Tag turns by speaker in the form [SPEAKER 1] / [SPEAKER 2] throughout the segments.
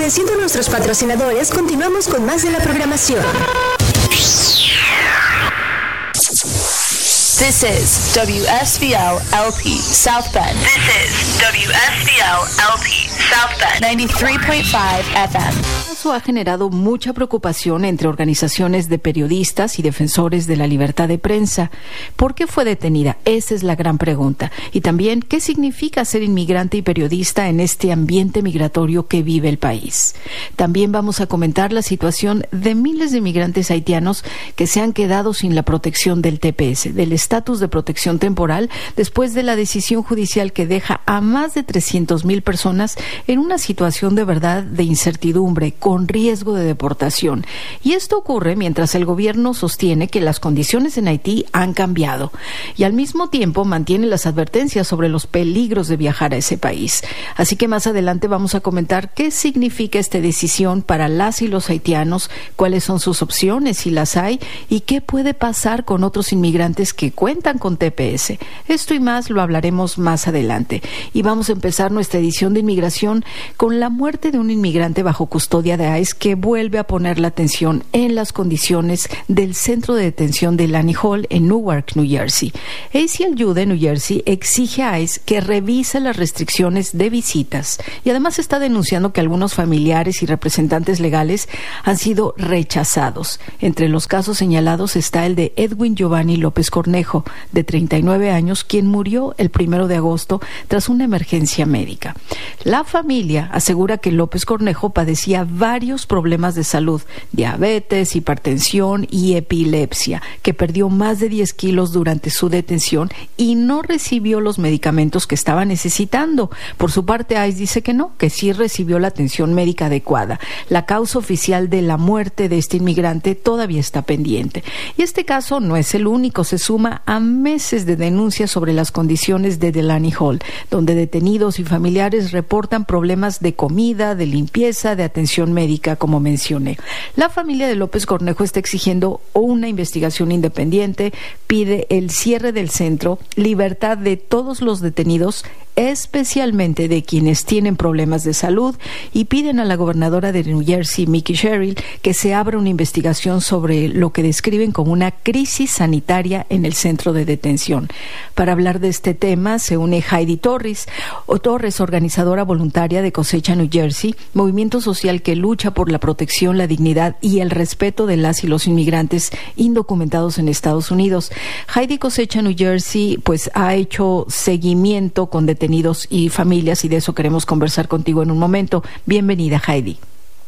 [SPEAKER 1] Agradeciendo a nuestros patrocinadores, continuamos con más de la programación.
[SPEAKER 2] This is WSVL LP South Bend.
[SPEAKER 3] This is WSVL LP South Bend
[SPEAKER 2] 93.5 FM.
[SPEAKER 4] Eso ha generado mucha preocupación entre organizaciones de periodistas y defensores de la libertad de prensa. ¿Por qué fue detenida? Esa es la gran pregunta. Y también, ¿qué significa ser inmigrante y periodista en este ambiente migratorio que vive el país? También vamos a comentar la situación de miles de inmigrantes haitianos que se han quedado sin la protección del TPS, del estatus de protección temporal, después de la decisión judicial que deja a más de 300,000 personas en una situación de verdad de incertidumbre, con riesgo de deportación. Y esto ocurre mientras el gobierno sostiene que las condiciones en Haití han cambiado y al mismo tiempo mantiene las advertencias sobre los peligros de viajar a ese país. Así que más adelante vamos a comentar qué significa esta decisión para las y los haitianos, cuáles son sus opciones, si las hay, y qué puede pasar con otros inmigrantes que cuentan con TPS. Esto y más lo hablaremos más adelante. Y vamos a empezar nuestra edición de inmigración con la muerte de un inmigrante bajo custodia de ICE que vuelve a poner la atención en las condiciones del centro de detención de Lani Hall en Newark, New Jersey. ACLU de New Jersey exige a ICE que revise las restricciones de visitas y además está denunciando que algunos familiares y representantes legales han sido rechazados. Entre los casos señalados está el de Edwin Giovanni López Cornejo, de 39 años, quien murió el 1 de agosto tras una emergencia médica. La familia asegura que López Cornejo padecía varios problemas de salud, diabetes, hipertensión y epilepsia, que perdió más de 10 kilos durante su detención y no recibió los medicamentos que estaba necesitando. Por su parte, ICE dice que no, que sí recibió la atención médica adecuada. La causa oficial de la muerte de este inmigrante todavía está pendiente. Y este caso no es el único, se suma a meses de denuncias sobre las condiciones de Delaney Hall, donde detenidos y familiares reportan problemas de comida, de limpieza, de atención médica, como mencioné. La familia de López Cornejo está exigiendo una investigación independiente, pide el cierre del centro, libertad de todos los detenidos, especialmente de quienes tienen problemas de salud, y piden a la gobernadora de New Jersey, Mickey Sherrill, que se abra una investigación sobre lo que describen como una crisis sanitaria en el centro de detención. Para hablar de este tema se une Heidi Torres, organizadora voluntaria de Cosecha New Jersey, movimiento social que lucha por la protección, la dignidad y el respeto de las y los inmigrantes indocumentados en Estados Unidos. Heidi Cosecha New Jersey pues ha hecho seguimiento con detenidos y familias, y de eso queremos conversar contigo en un momento. Bienvenida, Heidi.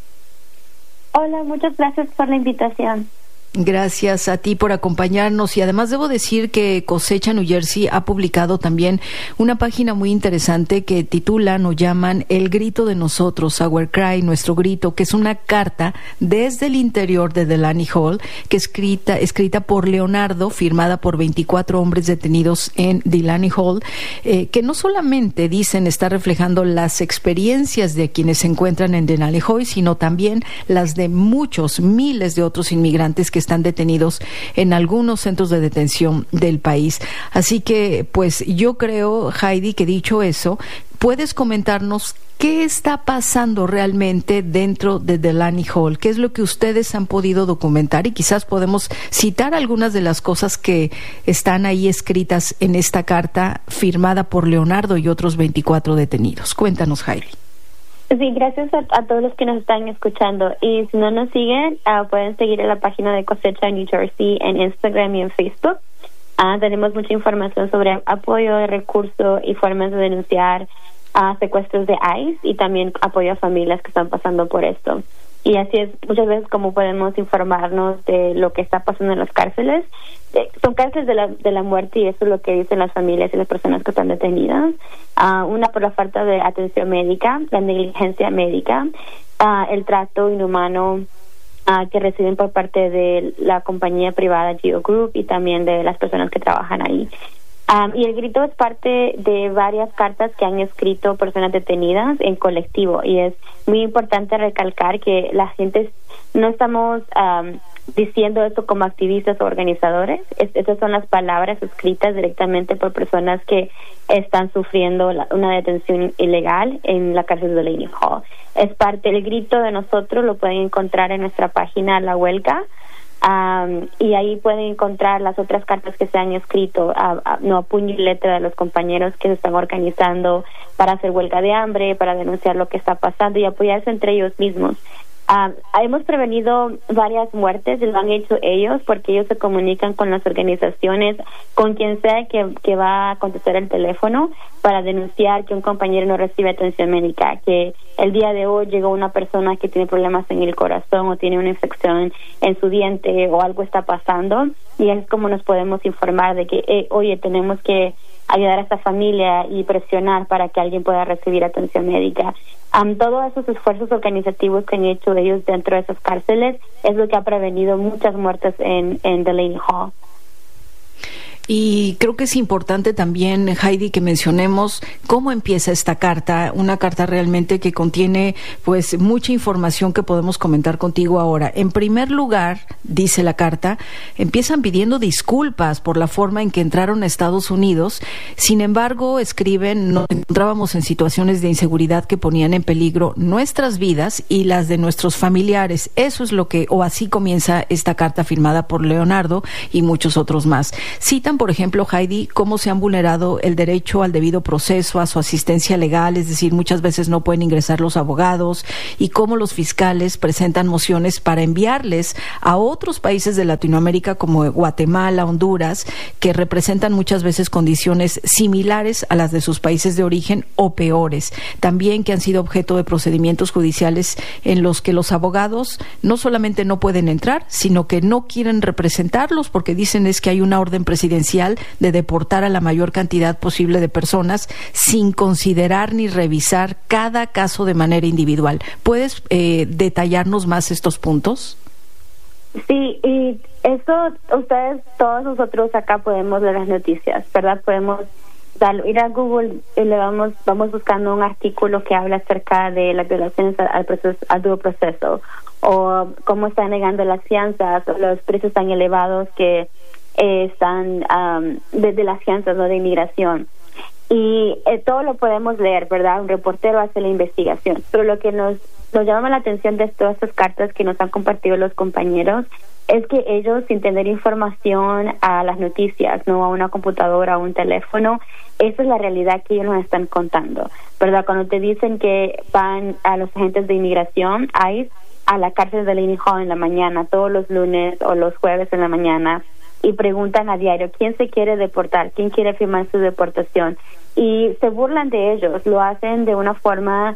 [SPEAKER 5] Hola, muchas gracias por la invitación.
[SPEAKER 4] Gracias a ti por acompañarnos, y además debo decir que Cosecha New Jersey ha publicado también una página muy interesante que titulan o llaman El Grito de Nosotros, Our Cry, Nuestro Grito, que es una carta desde el interior de Delaney Hall, que escrita por Leonardo, firmada por 24 hombres detenidos en Delaney Hall, que no solamente dicen está reflejando las experiencias de quienes se encuentran en Delaney Hall, sino también las de muchos, miles de otros inmigrantes que están detenidos en algunos centros de detención del país. Así que, pues yo creo, Heidi, que dicho eso, ¿puedes comentarnos qué está pasando realmente dentro de Delaney Hall? ¿Qué es lo que ustedes han podido documentar? Y quizás podemos citar algunas de las cosas que están ahí escritas en esta carta firmada por Leonardo y otros 24 detenidos. Cuéntanos, Heidi.
[SPEAKER 5] Sí, gracias a todos los que nos están escuchando. Y si no nos siguen, pueden seguir en la página de Cosecha New Jersey en Instagram y en Facebook. Tenemos mucha información sobre apoyo de recursos y formas de denunciar secuestros de ICE, y también apoyo a familias que están pasando por esto. Y así es muchas veces como podemos informarnos de lo que está pasando en las cárceles. Son cárceles de la muerte, y eso es lo que dicen las familias y las personas que están detenidas. Una, por la falta de atención médica, la negligencia médica, el trato inhumano que reciben por parte de la compañía privada Geo Group y también de las personas que trabajan ahí. Y el grito es parte de varias cartas que han escrito personas detenidas en colectivo, y es muy importante recalcar que la gente no estamos diciendo esto como activistas o organizadores. Esas son las palabras escritas directamente por personas que están sufriendo una detención ilegal en la cárcel de Delaney Hall. Es parte del grito de nosotros, lo pueden encontrar en nuestra página La Huelga, y ahí pueden encontrar las otras cartas que se han escrito a puño y letra de los compañeros que se están organizando para hacer huelga de hambre, para denunciar lo que está pasando y apoyarse entre ellos mismos. Hemos prevenido varias muertes y lo han hecho ellos porque ellos se comunican con las organizaciones, con quien sea que va a contestar el teléfono para denunciar que un compañero no recibe atención médica, que el día de hoy llegó una persona que tiene problemas en el corazón o tiene una infección en su diente o algo está pasando, y es como nos podemos informar de que, oye, tenemos que ayudar a esta familia y presionar para que alguien pueda recibir atención médica. Todos esos esfuerzos organizativos que han hecho ellos dentro de esas cárceles es lo que ha prevenido muchas muertes en Delaney Hall.
[SPEAKER 4] Y creo que es importante también, Heidi, que mencionemos cómo empieza esta carta, una carta realmente que contiene pues mucha información que podemos comentar contigo ahora. En primer lugar, dice la carta, empiezan pidiendo disculpas por la forma en que entraron a Estados Unidos. Sin embargo, escriben, nos encontrábamos en situaciones de inseguridad que ponían en peligro nuestras vidas y las de nuestros familiares. Eso es lo que, o así comienza esta carta firmada por Leonardo y muchos otros más. Citan, por ejemplo, Heidi, cómo se han vulnerado el derecho al debido proceso, a su asistencia legal, es decir, muchas veces no pueden ingresar los abogados, y cómo los fiscales presentan mociones para enviarles a otros países de Latinoamérica como Guatemala, Honduras, que representan muchas veces condiciones similares a las de sus países de origen o peores. También que han sido objeto de procedimientos judiciales en los que los abogados no solamente no pueden entrar, sino que no quieren representarlos porque dicen es que hay una orden presidencial de deportar a la mayor cantidad posible de personas sin considerar ni revisar cada caso de manera individual. ¿Puedes detallarnos más estos puntos?
[SPEAKER 5] Sí, y eso ustedes, todos nosotros acá podemos ver las noticias, ¿verdad? Podemos ir a Google y le vamos buscando un artículo que habla acerca de las violaciones al duro proceso, o cómo están negando las fianzas, o los precios tan elevados que están desde las fianzas, ¿no?, de inmigración. Y todo lo podemos leer, ¿verdad? Un reportero hace la investigación. Pero lo que nos llama la atención de todas estas cartas que nos han compartido los compañeros es que ellos, sin tener información a las noticias, no a una computadora, a un teléfono, esa es la realidad que ellos nos están contando, ¿verdad? Cuando te dicen que van a los agentes de inmigración, ICE, a la cárcel de Delaney Hall en la mañana, todos los lunes o los jueves en la mañana, y preguntan a diario quién se quiere deportar, quién quiere firmar su deportación, y se burlan de ellos, lo hacen de una forma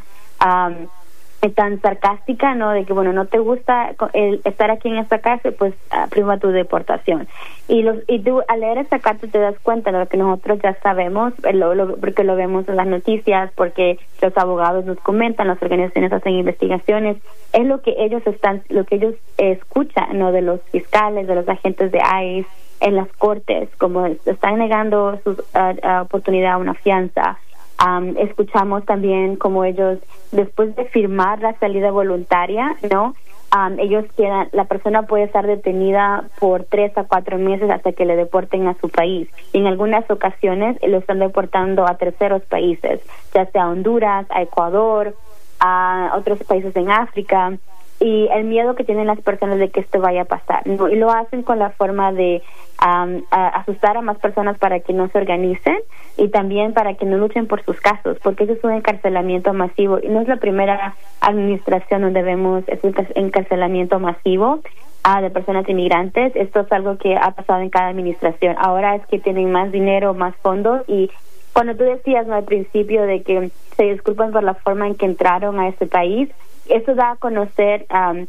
[SPEAKER 5] tan sarcástica, ¿no? De que, bueno, no te gusta estar aquí en esta cárcel, pues prima tu deportación. Y tú al leer esta carta te das cuenta de lo que nosotros ya sabemos, porque lo vemos en las noticias, porque los abogados nos comentan, las organizaciones hacen investigaciones, es lo que ellos escuchan, ¿no?, de los fiscales, de los agentes de ICE en las cortes, como están negando su oportunidad a una fianza. Escuchamos también como ellos, después de firmar la salida voluntaria, ¿no?, la persona puede estar detenida por 3 a 4 meses hasta que le deporten a su país. Y en algunas ocasiones lo están deportando a terceros países, ya sea a Honduras, a Ecuador, a otros países en África. Y el miedo que tienen las personas de que esto vaya a pasar, ¿no? Y lo hacen con la forma de asustar a más personas para que no se organicen y también para que no luchen por sus casos, porque eso es un encarcelamiento masivo y no es la primera administración donde vemos ese encarcelamiento masivo de personas inmigrantes. Esto es algo que ha pasado en cada administración. Ahora es que tienen más dinero, más fondos, y cuando tú decías, ¿no?, al principio de que se disculpan por la forma en que entraron a este país, eso da a conocer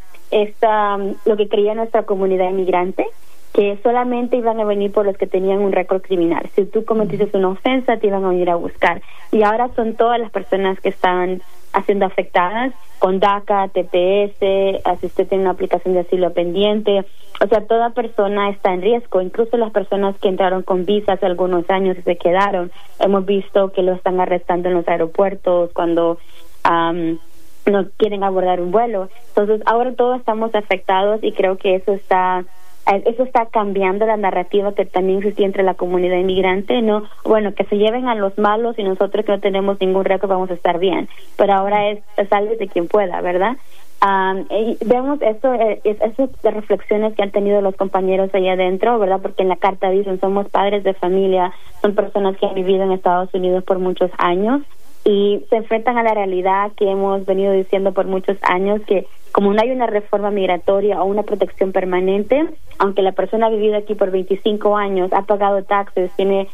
[SPEAKER 5] lo que creía nuestra comunidad inmigrante, que solamente iban a venir por los que tenían un récord criminal. Si tú cometiste una ofensa, te iban a venir a buscar. Y ahora son todas las personas que están siendo afectadas con DACA, TPS, si usted tiene una aplicación de asilo pendiente. O sea, toda persona está en riesgo, incluso las personas que entraron con visa hace algunos años y se quedaron. Hemos visto que lo están arrestando en los aeropuertos cuando no quieren abordar un vuelo. Entonces ahora todos estamos afectados y creo que eso está cambiando la narrativa que también existía entre la comunidad inmigrante, ¿no? Bueno, que se lleven a los malos y nosotros que no tenemos ningún récord vamos a estar bien, pero ahora es salve de quien pueda, ¿verdad? Y vemos esas reflexiones que han tenido los compañeros allá adentro, ¿verdad? Porque en la carta dicen, somos padres de familia, son personas que han vivido en Estados Unidos por muchos años y se enfrentan a la realidad que hemos venido diciendo por muchos años, que como no hay una reforma migratoria o una protección permanente, aunque la persona ha vivido aquí por 25 años, ha pagado taxes, tiene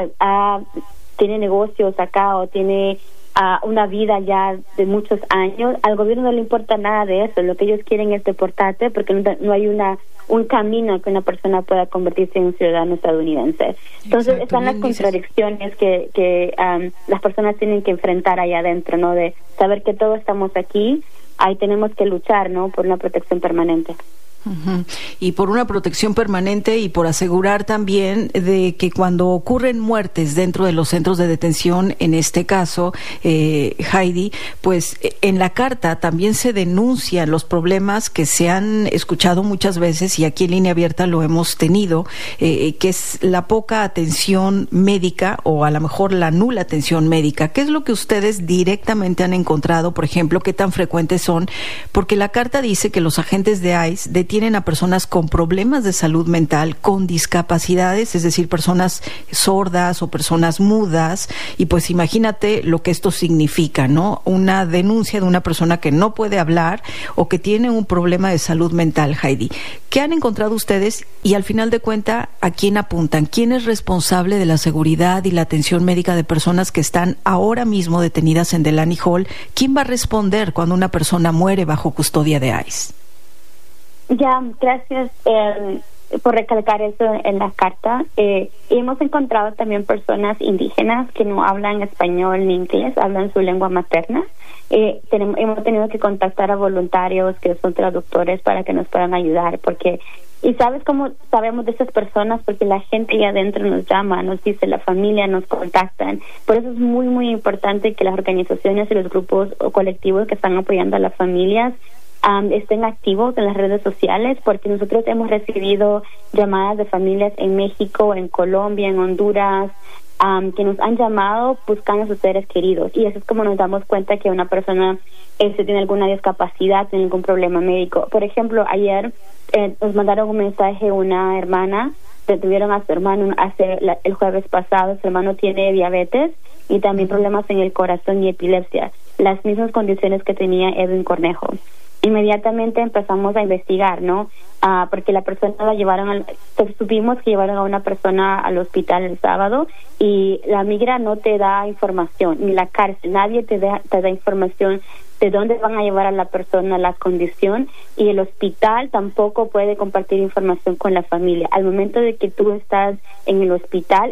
[SPEAKER 5] negocios acá o tiene una vida ya de muchos años, al gobierno no le importa nada de eso. Lo que ellos quieren es deportarte porque no hay un camino que una persona pueda convertirse en un ciudadano estadounidense. Entonces están las contradicciones que las personas tienen que enfrentar allá adentro, ¿no? De saber que todos estamos aquí, ahí tenemos que luchar, ¿no? Por una protección permanente.
[SPEAKER 4] Uh-huh. Y por una protección permanente y por asegurar también de que cuando ocurren muertes dentro de los centros de detención, en este caso, Heidi, pues en la carta también se denuncian los problemas que se han escuchado muchas veces y aquí en Línea Abierta lo hemos tenido, que es la poca atención médica o a lo mejor la nula atención médica. ¿Qué es lo que ustedes directamente han encontrado, por ejemplo, qué tan frecuentes son? Porque la carta dice que los agentes de ICE detienen a personas con problemas de salud mental, con discapacidades, es decir, personas sordas o personas mudas, y pues imagínate lo que esto significa, ¿no? Una denuncia de una persona que no puede hablar o que tiene un problema de salud mental, Heidi. ¿Qué han encontrado ustedes? Y al final de cuentas, ¿a quién apuntan? ¿Quién es responsable de la seguridad y la atención médica de personas que están ahora mismo detenidas en Delaney Hall? ¿Quién va a responder cuando una persona muere bajo custodia de ICE?
[SPEAKER 5] Ya, gracias por recalcar eso en la carta. Y hemos encontrado también personas indígenas que no hablan español ni inglés, hablan su lengua materna. Hemos tenido que contactar a voluntarios que son traductores para que nos puedan ayudar, y ¿sabes cómo sabemos de esas personas? Porque la gente allá adentro nos llama, nos dice, la familia nos contactan. Por eso es muy, muy importante que las organizaciones y los grupos o colectivos que están apoyando a las familias estén activos en las redes sociales, porque nosotros hemos recibido llamadas de familias en México, en Colombia, en Honduras, que nos han llamado buscando a sus seres queridos, y eso es como nos damos cuenta que una persona tiene alguna discapacidad, tiene algún problema médico. Por ejemplo, ayer nos mandaron un mensaje una hermana, detuvieron a su hermano el jueves pasado. Su hermano tiene diabetes y también problemas en el corazón y epilepsia, las mismas condiciones que tenía Edwin Cornejo. Inmediatamente empezamos a investigar, ¿no? Porque la persona supimos que llevaron a una persona al hospital el sábado, y la migra no te da información, ni la cárcel, nadie te da información de dónde van a llevar a la persona, la condición, y el hospital tampoco puede compartir información con la familia. Al momento de que tú estás en el hospital,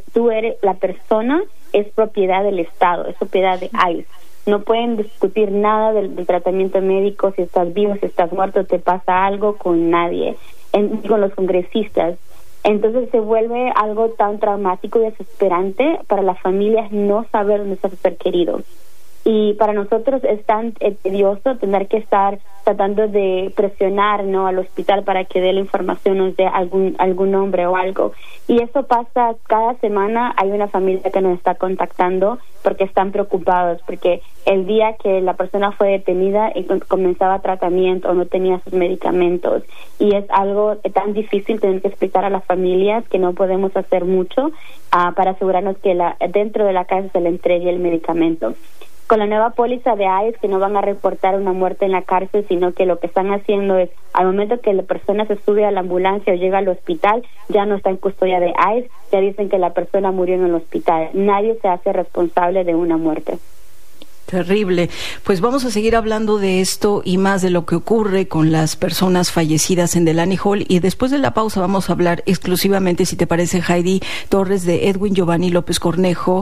[SPEAKER 5] la persona es propiedad del Estado, es propiedad de ICE. No pueden discutir nada del tratamiento médico, si estás vivo, si estás muerto, te pasa algo, con nadie, con los congresistas. Entonces se vuelve algo tan traumático y desesperante para las familias no saber dónde está su ser querido. Y para nosotros es tan tedioso tener que estar tratando de presionar, ¿no?, al hospital para que dé la información, nos dé algún nombre o algo. Y eso pasa cada semana. Hay una familia que nos está contactando porque están preocupados, porque el día que la persona fue detenida comenzaba tratamiento o no tenía sus medicamentos. Y es algo tan difícil tener que explicar a las familias que no podemos hacer mucho para asegurarnos que dentro de la casa se le entregue el medicamento. Con la nueva póliza de ICE, que no van a reportar una muerte en la cárcel, sino que lo que están haciendo es, al momento que la persona se sube a la ambulancia o llega al hospital, ya no está en custodia de ICE, ya dicen que la persona murió en el hospital. Nadie se hace responsable de una muerte.
[SPEAKER 4] Terrible. Pues vamos a seguir hablando de esto y más de lo que ocurre con las personas fallecidas en Delaney Hall, y después de la pausa vamos a hablar exclusivamente, si te parece, Heidi Torres, de Edwin Giovanni López Cornejo,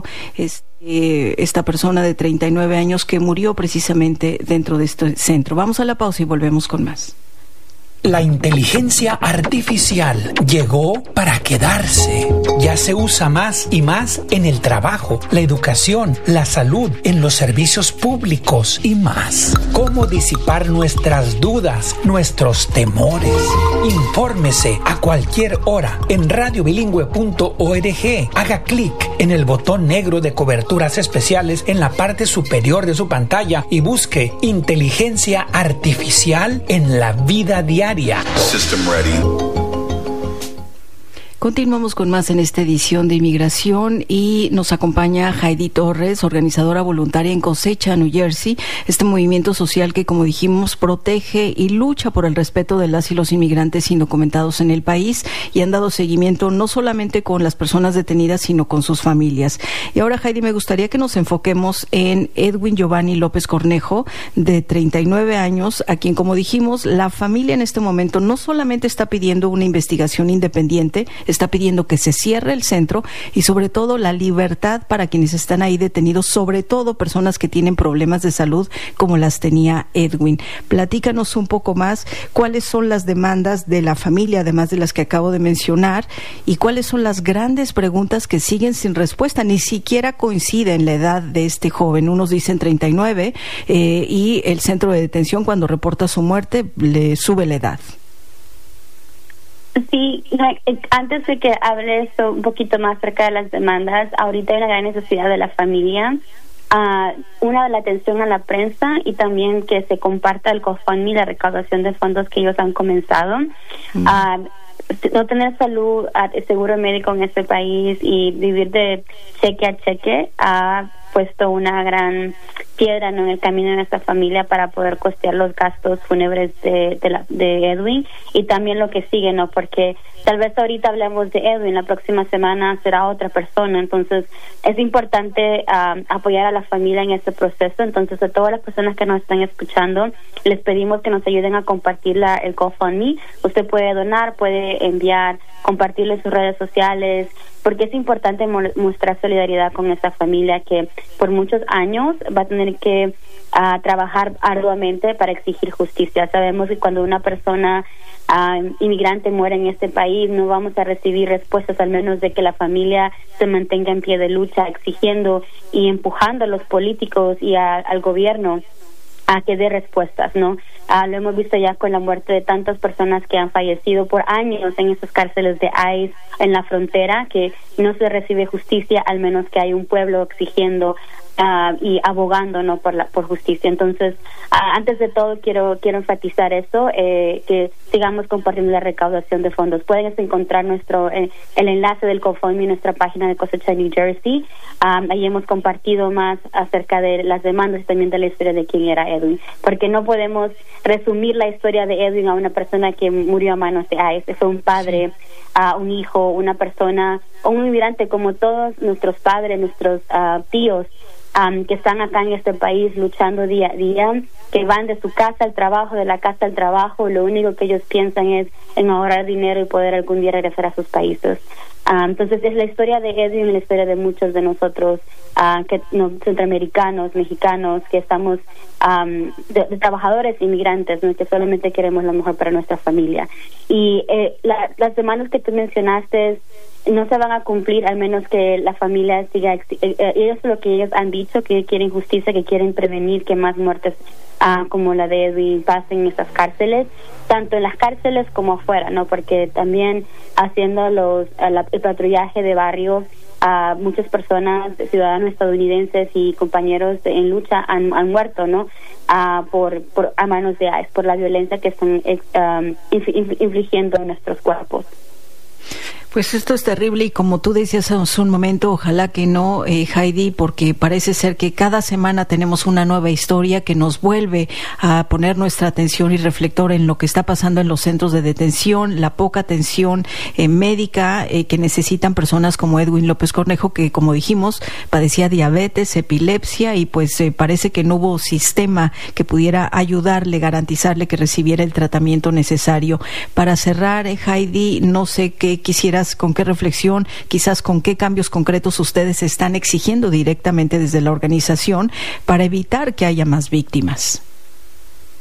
[SPEAKER 4] esta persona de 39 años que murió precisamente dentro de este centro. Vamos a la pausa y volvemos con más.
[SPEAKER 6] La inteligencia artificial llegó para quedarse. Ya se usa más y más en el trabajo, la educación, la salud, en los servicios públicos y más. ¿Cómo disipar nuestras dudas, nuestros temores? Infórmese a cualquier hora en radiobilingüe.org. Haga clic en el botón negro de coberturas especiales en la parte superior de su pantalla y busque inteligencia artificial en la vida diaria.
[SPEAKER 7] System ready.
[SPEAKER 4] Continuamos con más en esta edición de Inmigración y nos acompaña Heidi Torres, organizadora voluntaria en Cosecha, New Jersey, este movimiento social que, como dijimos, protege y lucha por el respeto de las y los inmigrantes indocumentados en el país, y han dado seguimiento no solamente con las personas detenidas, sino con sus familias. Y ahora, Heidi, me gustaría que nos enfoquemos en Edwin Giovanni López Cornejo, de 39 años, a quien, como dijimos, la familia en este momento no solamente está pidiendo una investigación independiente, está pidiendo que se cierre el centro y sobre todo la libertad para quienes están ahí detenidos, sobre todo personas que tienen problemas de salud como las tenía Edwin. Platícanos un poco más cuáles son las demandas de la familia, además de las que acabo de mencionar, y cuáles son las grandes preguntas que siguen sin respuesta. Ni siquiera coincide en la edad de este joven. Unos dicen 39 y el centro de detención, cuando reporta su muerte, le sube la edad.
[SPEAKER 5] Sí, antes de que hables un poquito más acerca de las demandas, ahorita hay una gran necesidad de la familia, una de la atención a la prensa y también que se comparta el GoFundMe, la recaudación de fondos que ellos han comenzado. No tener salud, seguro médico en este país y vivir de cheque a cheque ha puesto una gran piedra en el camino de esta familia para poder costear los gastos fúnebres de Edwin y también lo que sigue, ¿no? Porque tal vez ahorita hablamos de Edwin, la próxima semana será otra persona, entonces es importante apoyar a la familia en este proceso. Entonces, a todas las personas que nos están escuchando, les pedimos que nos ayuden a compartir el GoFundMe. Usted puede donar, puede enviar, compartirlo en sus redes sociales, porque es importante mostrar solidaridad con esta familia que por muchos años va a tener que trabajar arduamente para exigir justicia. Sabemos que cuando una persona inmigrante muere en este país, no vamos a recibir respuestas, al menos de que la familia se mantenga en pie de lucha, exigiendo y empujando a los políticos y al gobierno a que dé respuestas, ¿no? Lo hemos visto ya con la muerte de tantas personas que han fallecido por años en esas cárceles de ICE en la frontera, que no se recibe justicia, al menos que hay un pueblo exigiendo y abogando, ¿no?, por justicia. Entonces, antes de todo quiero enfatizar eso, que sigamos compartiendo la recaudación de fondos. Pueden encontrar el enlace del GoFundMe en nuestra página de Cosecha New Jersey. Ahí hemos compartido más acerca de las demandas y también de la historia de quién era Edwin, porque no podemos resumir la historia de Edwin a una persona que murió a manos de ICE. Fue un padre, un hijo, una persona, un inmigrante como todos nuestros padres, nuestros tíos, que están acá en este país luchando día a día, que van de su casa al trabajo, de la casa al trabajo. Lo único que ellos piensan es en ahorrar dinero y poder algún día regresar a sus países. Entonces es la historia de Edwin, la historia de muchos de nosotros, centroamericanos, mexicanos, que estamos de trabajadores inmigrantes, ¿no?, que solamente queremos lo mejor para nuestra familia. Y las demandas que tú mencionaste no se van a cumplir al menos que la familia siga. Ellos lo que ellos han dicho, que quieren justicia, que quieren prevenir que más muertes como la de Edwin pasen en estas cárceles, tanto en las cárceles como afuera, ¿no? Porque también haciendo el patrullaje de barrio, muchas personas, ciudadanos estadounidenses y compañeros en lucha han muerto, ¿no? Por a manos de ICE, por la violencia que están infligiendo en nuestros cuerpos.
[SPEAKER 4] Pues esto es terrible y como tú decías hace un momento, ojalá que no, Heidi, porque parece ser que cada semana tenemos una nueva historia que nos vuelve a poner nuestra atención y reflector en lo que está pasando en los centros de detención, la poca atención médica que necesitan personas como Edwin López Cornejo, que, como dijimos, padecía diabetes, epilepsia y pues parece que no hubo sistema que pudiera ayudarle, garantizarle que recibiera el tratamiento necesario. Para cerrar, Heidi, no sé qué quisieras, con qué reflexión, quizás con qué cambios concretos ustedes están exigiendo directamente desde la organización para evitar que haya más víctimas.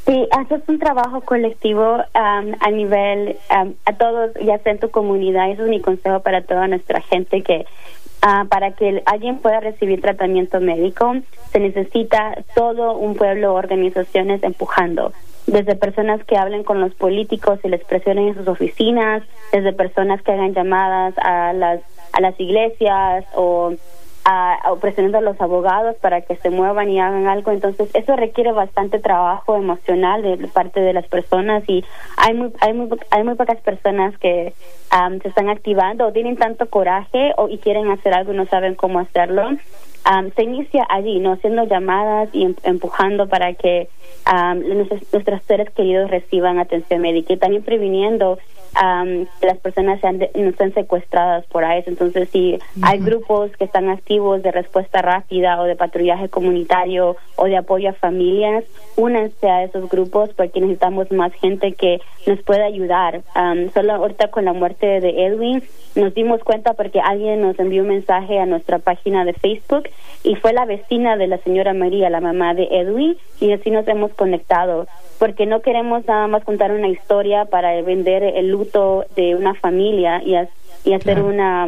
[SPEAKER 5] Sí, haces un trabajo colectivo a nivel, a todos, ya sea en tu comunidad. Eso es mi consejo para toda nuestra gente, que para que alguien pueda recibir tratamiento médico, se necesita todo un pueblo, organizaciones empujando. Desde personas que hablen con los políticos y les presionen en sus oficinas, desde personas que hagan llamadas a las iglesias o presionando a los abogados para que se muevan y hagan algo. Entonces eso requiere bastante trabajo emocional de parte de las personas, y hay muy pocas personas que se están activando o tienen tanto coraje y quieren hacer algo y no saben cómo hacerlo. Se inicia allí, ¿no? Haciendo llamadas y empujando para que nuestros seres queridos reciban atención médica, y también previniendo que las personas no sean secuestradas por ICE. Entonces, si hay grupos que están activos de respuesta rápida o de patrullaje comunitario o de apoyo a familias, únanse a esos grupos, porque necesitamos más gente que nos pueda ayudar. Solo ahorita con la muerte de Edwin nos dimos cuenta porque alguien nos envió un mensaje a nuestra página de Facebook, y fue la vecina de la señora María, la mamá de Edwin, y así nos hemos conectado, porque no queremos nada más contar una historia para vender el luto de una familia y hacer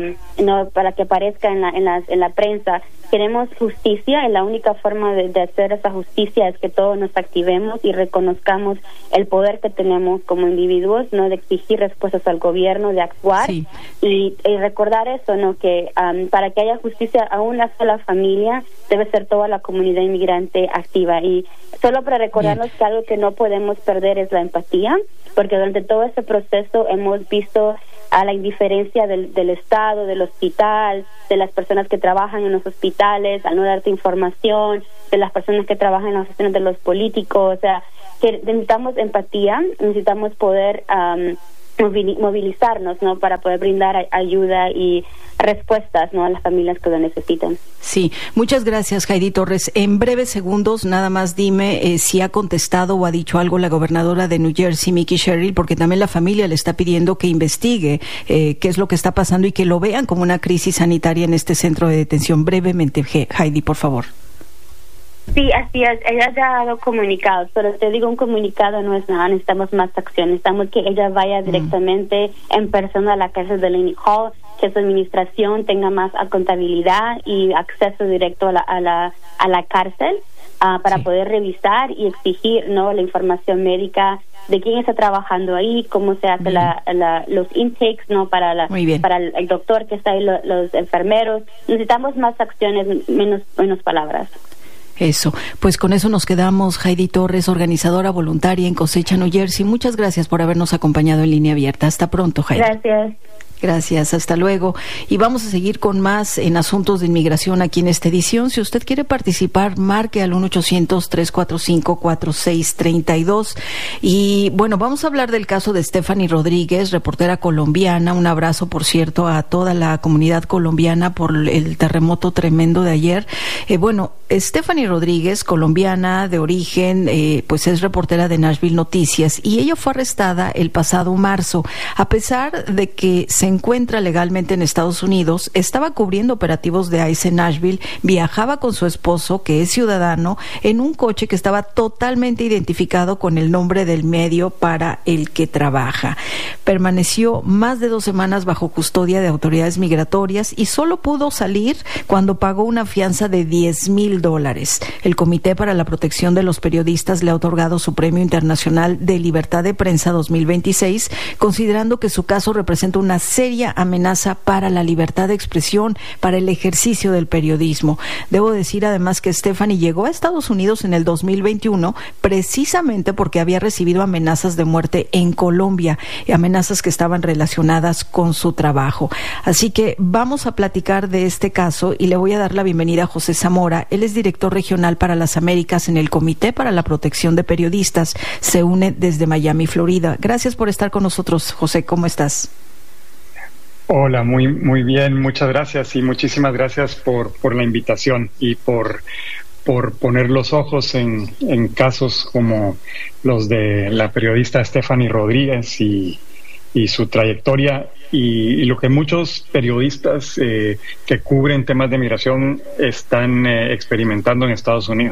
[SPEAKER 5] para que aparezca en la prensa. Queremos justicia, y la única forma de hacer esa justicia es que todos nos activemos y reconozcamos el poder que tenemos como individuos, no, de exigir respuestas al gobierno, de actuar, y recordar eso, no, que para que haya justicia a una sola familia debe ser toda la comunidad inmigrante activa. Y solo para recordarnos que algo que no podemos perder es la empatía, porque durante todo este proceso hemos visto a la indiferencia del Estado, del hospital, de las personas que trabajan en los hospitales, al no darte información, de las personas que trabajan en las oficinas de los políticos. O sea, que necesitamos empatía, necesitamos poder movilizarnos, ¿no?, para poder brindar ayuda y respuestas, ¿no?, a las familias que lo necesitan.
[SPEAKER 4] Sí, muchas gracias, Heidi Torres. En breves segundos, nada más dime si ha contestado o ha dicho algo la gobernadora de New Jersey, Mickey Sherrill, porque también la familia le está pidiendo que investigue qué es lo que está pasando y que lo vean como una crisis sanitaria en este centro de detención. Brevemente, Heidi, por favor.
[SPEAKER 5] Sí, así es. Ella ya ha dado comunicados, pero te digo, un comunicado no es nada. Necesitamos más acción. Necesitamos que ella vaya directamente en persona a la cárcel de Lane Hall, que su administración tenga más contabilidad y acceso directo a la cárcel para poder revisar y exigir, ¿no?, la información médica de quién está trabajando ahí, cómo se hace los intakes, ¿no?, para el doctor que está ahí, los enfermeros. Necesitamos más acciones, menos palabras.
[SPEAKER 4] Eso, pues con eso nos quedamos. Heidi Torres, organizadora voluntaria en Cosecha, New Jersey. Muchas gracias por habernos acompañado en Línea Abierta. Hasta pronto, Heidi.
[SPEAKER 5] Gracias.
[SPEAKER 4] Gracias, hasta luego. Y vamos a seguir con más en asuntos de inmigración aquí en esta edición. Si usted quiere participar, marque al 1-800-345-4632. Y bueno, vamos a hablar del caso de Stephanie Rodríguez, reportera colombiana. Un abrazo, por cierto, a toda la comunidad colombiana por el terremoto tremendo de ayer. Stephanie Rodríguez, colombiana de origen, pues es reportera de Nashville Noticias, y ella fue arrestada el pasado marzo. A pesar de que se encuentra legalmente en Estados Unidos, estaba cubriendo operativos de ICE en Nashville, viajaba con su esposo, que es ciudadano, en un coche que estaba totalmente identificado con el nombre del medio para el que trabaja. Permaneció más de 2 semanas bajo custodia de autoridades migratorias y solo pudo salir cuando pagó una fianza de $10,000. El Comité para la Protección de los Periodistas le ha otorgado su Premio Internacional de Libertad de Prensa 2026, considerando que su caso representa una seria amenaza para la libertad de expresión, para el ejercicio del periodismo. Debo decir además que Stephanie llegó a Estados Unidos en el 2021 precisamente porque había recibido amenazas de muerte en Colombia, amenazas que estaban relacionadas con su trabajo. Así que vamos a platicar de este caso y le voy a dar la bienvenida a José Zamora. Él es director regional para las Américas en el Comité para la Protección de Periodistas. Se une desde Miami, Florida. Gracias por estar con nosotros, José. ¿Cómo estás?
[SPEAKER 7] Hola, muy bien, muchas gracias, y muchísimas gracias por la invitación y por poner los ojos en casos como los de la periodista Stephanie Rodríguez y su trayectoria y lo que muchos periodistas que cubren temas de migración están experimentando en Estados Unidos.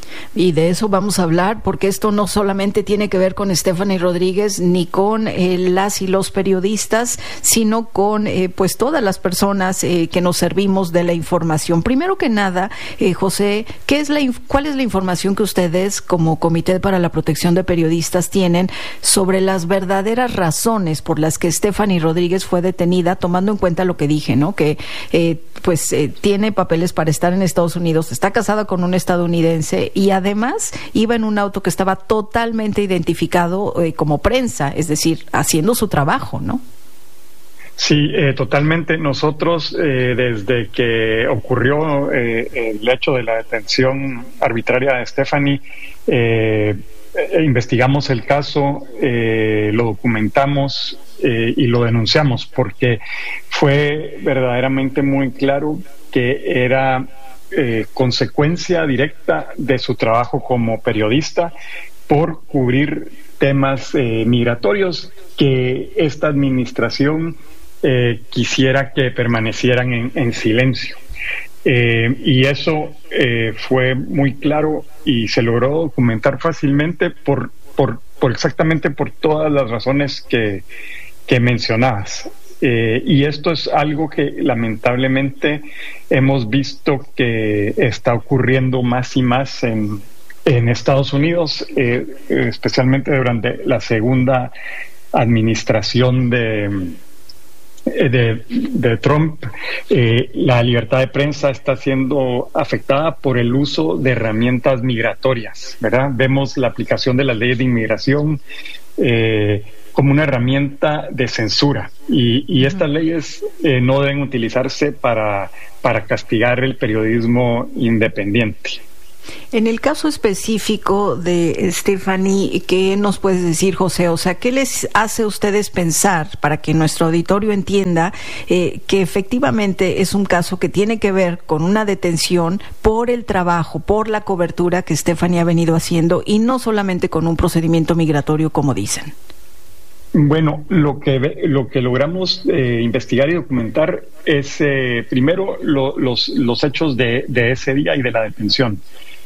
[SPEAKER 4] Y de eso vamos a hablar, porque esto no solamente tiene que ver con Stephanie Rodríguez ni con las y los periodistas, sino con pues todas las personas que nos servimos de la información. Primero que nada, José, ¿cuál es la información que ustedes como Comité para la Protección de Periodistas tienen sobre las verdaderas razones por las que Stephanie Rodríguez fue detenida, tomando en cuenta lo que dije, ¿no? Que tiene papeles para estar en Estados Unidos, está casada con un estadounidense y además iba en un auto que estaba totalmente identificado como prensa, es decir, haciendo su trabajo, ¿no?
[SPEAKER 7] Sí, totalmente. Nosotros, desde que ocurrió el hecho de la detención arbitraria de Stephanie, investigamos el caso, lo documentamos y lo denunciamos, porque fue verdaderamente muy claro que era consecuencia directa de su trabajo como periodista por cubrir temas migratorios que esta administración quisiera que permanecieran en silencio. Y eso fue muy claro y se logró documentar fácilmente por exactamente por todas las razones que mencionabas. Y esto es algo que lamentablemente hemos visto que está ocurriendo más y más en Estados Unidos, especialmente durante la segunda administración de Trump. La libertad de prensa está siendo afectada por el uso de herramientas migratorias, ¿verdad? Vemos la aplicación de las leyes de inmigración como una herramienta de censura y estas leyes no deben utilizarse para castigar el periodismo independiente.
[SPEAKER 4] En el caso específico de Stephanie, ¿qué nos puedes decir, José? O sea, ¿qué les hace a ustedes pensar, para que nuestro auditorio entienda, que efectivamente es un caso que tiene que ver con una detención por el trabajo, por la cobertura que Stephanie ha venido haciendo y no solamente con un procedimiento migratorio, como dicen?
[SPEAKER 7] Bueno, lo que logramos investigar y documentar es primero los hechos de ese día y de la detención.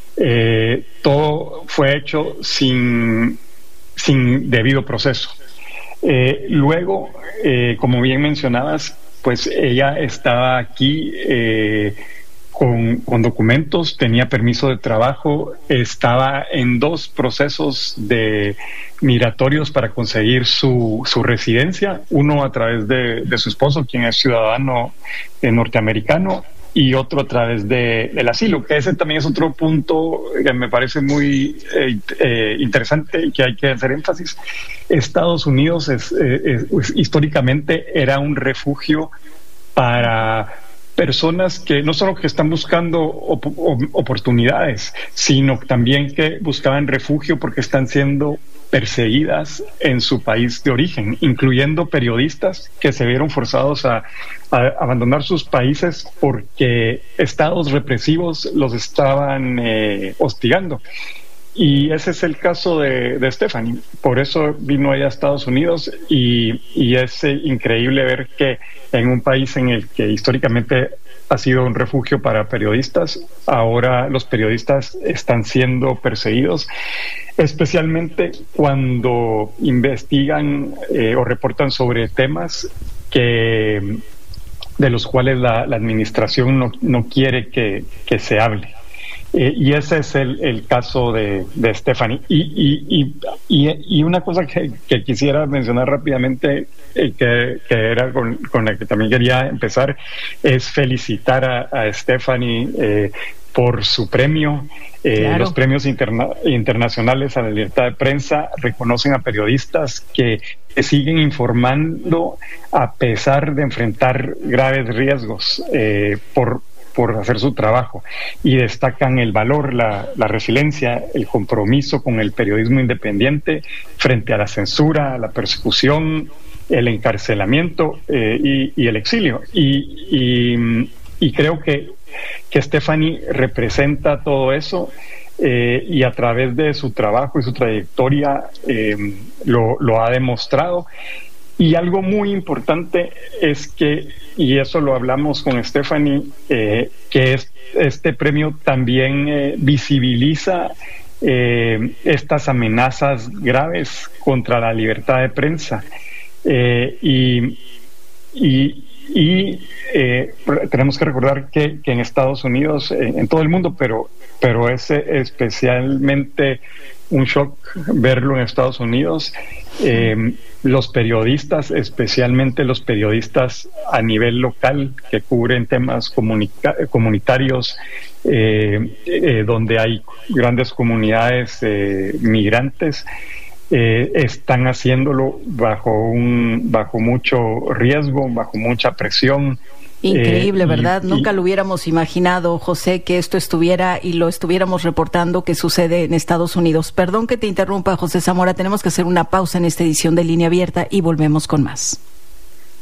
[SPEAKER 7] Todo fue hecho sin debido proceso. Luego, como bien mencionabas, pues ella estaba aquí con documentos, tenía permiso de trabajo, estaba en 2 procesos migratorios para conseguir su residencia, uno a través de su esposo, quien es ciudadano norteamericano, y otro a través del asilo, que ese también es otro punto que me parece muy interesante y que hay que hacer énfasis. Estados Unidos históricamente era un refugio para personas que no solo que están buscando oportunidades, sino también que buscaban refugio porque están siendo perseguidas en su país de origen, incluyendo periodistas que se vieron forzados a abandonar sus países porque estados represivos los estaban hostigando. Y ese es el caso de Stephanie. Por eso vino ella a Estados Unidos y es increíble ver que en un país en el que históricamente ha sido un refugio para periodistas, ahora los periodistas están siendo perseguidos, especialmente cuando investigan o reportan sobre temas de los cuales la administración no quiere que se hable. Y ese es el caso de Stephanie. Y una cosa que quisiera mencionar rápidamente, que era con la que también quería empezar, es felicitar a Stephanie por su premio. Claro. Los premios internacionales a la libertad de prensa reconocen a periodistas que siguen informando a pesar de enfrentar graves riesgos por hacer su trabajo, y destacan el valor, la resiliencia, el compromiso con el periodismo independiente frente a la censura, la persecución, el encarcelamiento y el exilio. Y creo que Stephanie representa todo eso, y a través de su trabajo y su trayectoria lo ha demostrado. Y algo muy importante es que, y eso lo hablamos con Stephanie, que este premio también visibiliza estas amenazas graves contra la libertad de prensa. Tenemos que recordar que en Estados Unidos, en todo el mundo, pero es especialmente un shock verlo en Estados Unidos. Los periodistas, especialmente los periodistas a nivel local que cubren temas comunitarios, donde hay grandes comunidades migrantes, están haciéndolo bajo mucho riesgo, bajo mucha presión.
[SPEAKER 4] Increíble, ¿verdad? Nunca lo hubiéramos imaginado, José, que esto estuviera y lo estuviéramos reportando que sucede en Estados Unidos. Perdón que te interrumpa, José Zamora, tenemos que hacer una pausa en esta edición de Línea Abierta y volvemos con más.